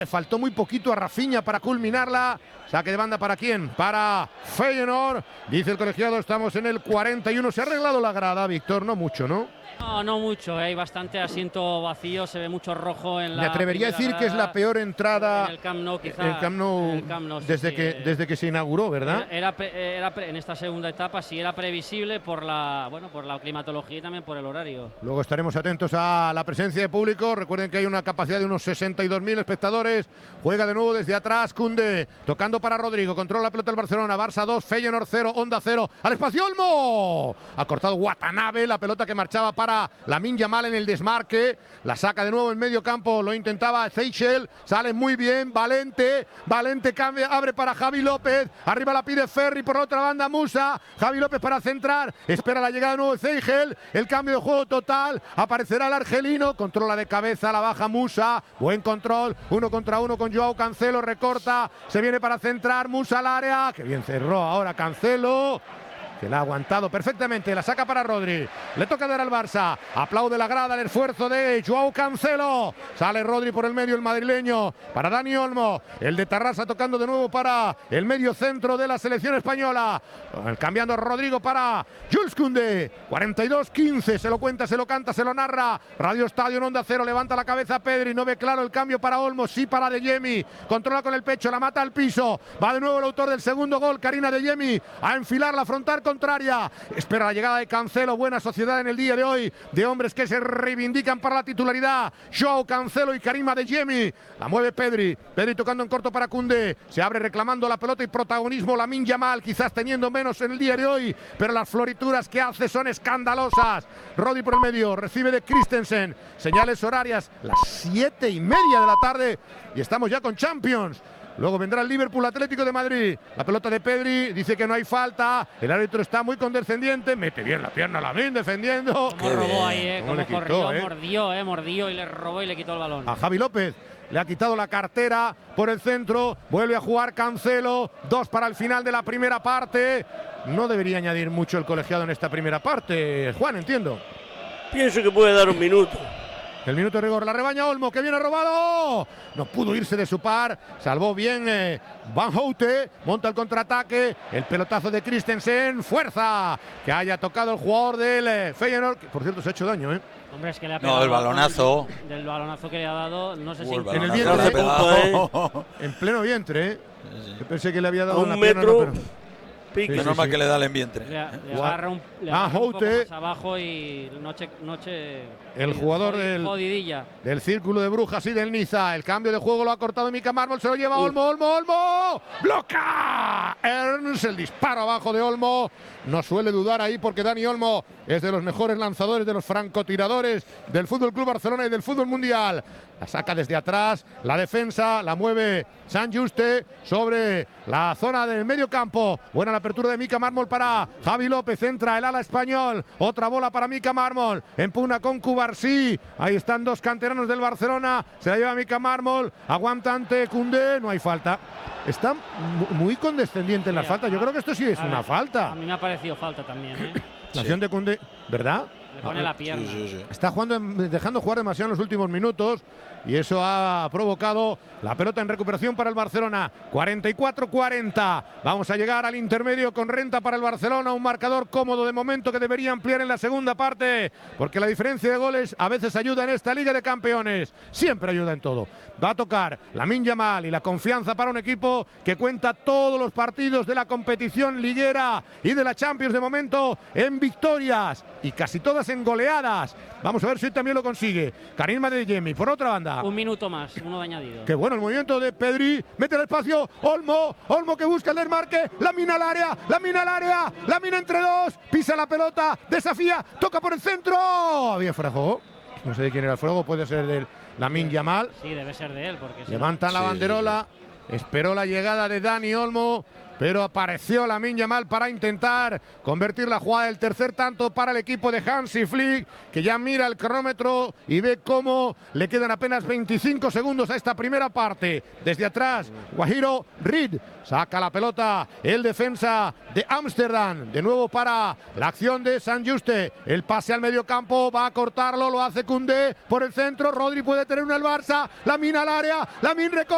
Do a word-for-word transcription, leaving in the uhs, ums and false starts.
Faltó muy poquito a Rafinha para culminarla. Saque de banda ¿para quién? Para Feyenoord. Dice el colegiado, estamos en el cuarenta y uno. Se ha arreglado la grada, Víctor, no mucho, ¿no? No, no mucho, hay bastante asiento vacío, se ve mucho rojo en la. Me atrevería a decir que es la peor entrada en el Camp Nou, quizá, el Camp Nou, en el Camp Nou, sí, desde, sí, que, eh, desde que se inauguró, ¿verdad? Era, era, era en esta segunda etapa sí era previsible por la, bueno, por la climatología y también por el horario. Luego estaremos atentos a la presencia de público. Recuerden que hay una capacidad de unos sesenta y dos mil espectadores. Juega de nuevo desde atrás Koundé, tocando para Rodrigo. Controla la pelota el Barcelona. Barça dos, Feyenoord cero, Onda cero. Al espacio Olmo. Ha cortado Watanabe, la pelota que marchaba para Lamine Yamal en el desmarque. La saca de nuevo en medio campo. Lo intentaba Seychelles. Sale muy bien. Valente. Valente cambia, abre para Javi López. Arriba la pide Ferri. Por la otra banda Musa. Javi López para centrar. Espera la llegada de nuevo de Seychelles. El cambio de juego total. Aparecerá el argelino. Controla de cabeza. La baja Musa. Buen control. Uno contra uno con Joao Cancelo. Recorta. Se viene para centrar. Musa al área. Que bien cerró ahora Cancelo, que la ha aguantado perfectamente, la saca para Rodri, le toca dar al Barça, aplaude la grada el esfuerzo de Joao Cancelo, sale Rodri por el medio, el madrileño, para Dani Olmo, el de Tarrasa tocando de nuevo para el medio centro de la selección española, cambiando Rodrigo para Jules Koundé, cuarenta y dos quince, se lo cuenta, se lo canta, se lo narra, Radio Estadio en Onda Cero, levanta la cabeza Pedri, no ve claro el cambio para Olmo, sí para Adeyemi, controla con el pecho, la mata al piso, va de nuevo el autor del segundo gol, Karim Adeyemi, a enfilar la frontal contraria, espera la llegada de Cancelo, buena sociedad en el día de hoy, de hombres que se reivindican para la titularidad, Joao Cancelo y Karim Adeyemi, la mueve Pedri, Pedri tocando en corto para Koundé, se abre reclamando la pelota y protagonismo Lamine Yamal, quizás teniendo menos en el día de hoy, pero las florituras que hace son escandalosas, Rodri por el medio, recibe de Christensen, señales horarias, las siete y media de la tarde y estamos ya con Champions. Luego vendrá el Liverpool Atlético de Madrid. La pelota de Pedri, dice que no hay falta. El árbitro está muy condescendiente. Mete bien la pierna Lamine defendiendo. Como robó ahí, eh. Como quitó, corrió, eh. mordió, eh. Mordió y le robó y le quitó el balón. A Javi López le ha quitado la cartera por el centro. Vuelve a jugar Cancelo. Dos para el final de la primera parte. No debería añadir mucho el colegiado en esta primera parte. Juan, entiendo. Pienso que puede dar un minuto. El minuto de rigor, la rebaña Olmo, que viene robado. No pudo irse de su par. Salvó bien eh, Van Houte. Monta el contraataque. El pelotazo de Christensen. Fuerza. Que haya tocado el jugador del eh, Feyenoord. Que, por cierto, se ha hecho daño, ¿eh? Hombre, es que le ha pegado. No, el balonazo. Del balonazo que le ha dado, no sé si en el vientre. ¿eh? En pleno vientre, ¿eh? Sí, sí. Yo pensé que le había dado a una un pierna, metro. no, pero... Pique. Sí, Menos sí, mal sí. que le da el vientre. le, le agarra un, le Ah, agarra un poco Houte. más abajo y noche, noche El jugador jodid, del, jodidilla. del Círculo de Brujas y del Niza. El cambio de juego lo ha cortado Mika Marmol. Se lo lleva Olmo, Olmo, Olmo. ¡Bloca! Ernst, el disparo abajo de Olmo. No suele dudar ahí porque Dani Olmo es de los mejores lanzadores, de los francotiradores del Fútbol Club Barcelona y del fútbol mundial. La saca desde atrás, la defensa, la mueve Sant Juste sobre la zona del medio campo. Buena la apertura de Mika Marmol para Javi López, entra el ala español. Otra bola para Mika Marmol, empuna con Cubarsí. Ahí están dos canteranos del Barcelona. Se la lleva Mika Marmol, aguanta ante Koundé, no hay falta. Está muy condescendiente en las faltas. Yo creo que esto sí es A una ver, falta. A mí me ha parecido falta también, ¿eh? La acción de Koundé, ¿verdad? Le pone la pierna. Sí, sí, sí. Está jugando, dejando jugar demasiado en los últimos minutos y eso ha provocado la pelota en recuperación para el Barcelona. cuarenta y cuatro cuarenta. Vamos a llegar al intermedio con renta para el Barcelona. Un marcador cómodo de momento que debería ampliar en la segunda parte porque la diferencia de goles a veces ayuda en esta Liga de Campeones. Siempre ayuda en todo. Va a tocar Lamine Yamal y la confianza para un equipo que cuenta todos los partidos de la competición liguera y de la Champions de momento en victorias y casi todas en goleadas. Vamos a ver si hoy también lo consigue. Karim Adeyemi por otra banda. Un minuto más, uno de añadido. Qué bueno el movimiento de Pedri. Mete el espacio. Olmo. Olmo que busca el desmarque. Lamine al área. Lamine al área. Lamine entre dos. Pisa la pelota. Desafía. Toca por el centro. Había fuera de juego. No sé de quién era el fuego. Puede ser del Lamine Yamal. Sí, debe ser de él. Porque si Levantan la Sí, banderola. Esperó la llegada de Dani Olmo, pero apareció Lamine Yamal para intentar convertir la jugada del tercer tanto para el equipo de Hansi Flick, que ya mira el cronómetro y ve cómo le quedan apenas veinticinco segundos a esta primera parte. Desde atrás, Guajiro Reed saca la pelota, el defensa de Ámsterdam, de nuevo para la acción de Sant Juste, el pase al medio campo, va a cortarlo, lo hace Koundé por el centro, Rodri puede tener una al Barça, Lamine al área, Lamine recorre.